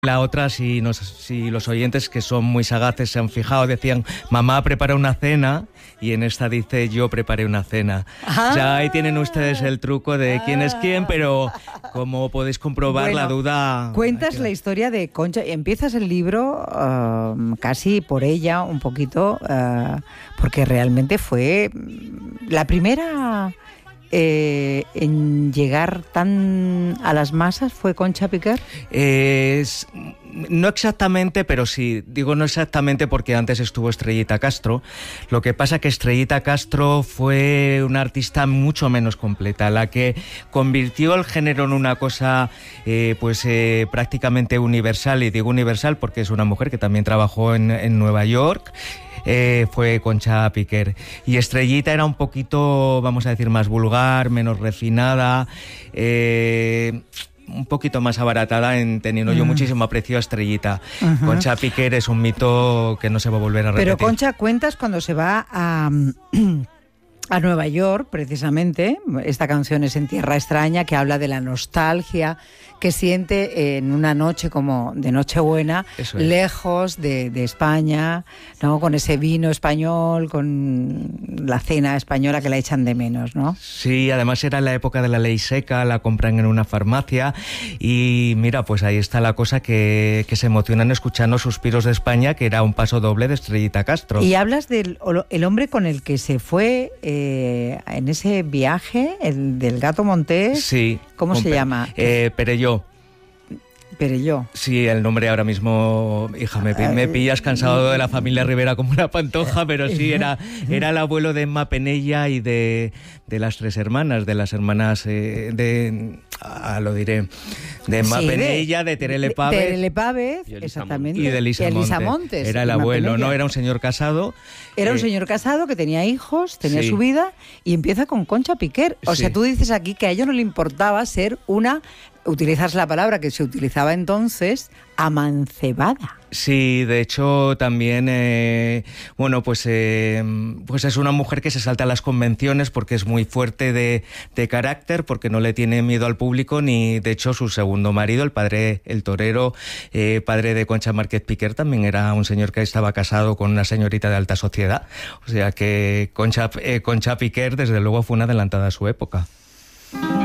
La otra, si los oyentes que son muy sagaces se han fijado, decían, mamá prepara una cena, y en esta dice, yo preparé una cena. Ya ahí tienen ustedes el truco de quién es quién, pero como podéis comprobar, la duda... Cuentas la historia de Concha, empiezas el libro casi por ella, un poquito, porque realmente fue la primera... en llegar tan a las masas, ¿fue Concha Piquer? No exactamente, pero sí. Digo no exactamente porque antes estuvo Estrellita Castro. Lo que pasa que Estrellita Castro fue una artista mucho menos completa, la que convirtió el género en una cosa prácticamente universal. Y digo universal porque es una mujer que también trabajó en Nueva York. Fue Concha Piquer. Y Estrellita era un poquito, vamos a decir, más vulgar, menos refinada, un poquito más abaratada, teniendo yo muchísimo aprecio a Estrellita. Concha Piquer es un mito que no se va a volver a repetir. Pero Concha, cuentas cuando se va a Nueva York, precisamente, esta canción es En Tierra Extraña, que habla de la nostalgia que siente en una noche como de Nochebuena, lejos de España, ¿no? Con ese vino español, con la cena española que la echan de menos, ¿no? Sí, además era la época de la ley seca, la compran en una farmacia y mira, pues ahí está la cosa que se emocionan escuchando Suspiros de España, que era un paso doble de Estrellita Castro. Y hablas del hombre con el que se fue en ese viaje, el del Gato Montés. Sí. ¿Cómo se llama? Perelló. Perelló. Sí, el nombre ahora mismo, hija, me pillas cansado de la familia Rivera como una pantoja, pero sí, era el abuelo de Emma Penella y de las tres hermanas, de las hermanas de Emma Penella, de Terele Pávez. De Terele Pávez, exactamente. Y de Elisa Montes. Era el abuelo, ¿no? Era un señor casado. Era un señor casado que tenía hijos, tenía su vida, y empieza con Concha Piquer. O sea, tú dices aquí que a ellos no le importaba ser una... Utilizas la palabra que se utilizaba entonces, amancebada. Sí, de hecho también, pues es una mujer que se salta a las convenciones porque es muy fuerte de carácter, porque no le tiene miedo al público, ni de hecho su segundo marido, el padre, el torero, padre de Concha Márquez Piquer, también era un señor que estaba casado con una señorita de alta sociedad. O sea que Concha Piquer desde luego fue una adelantada a su época.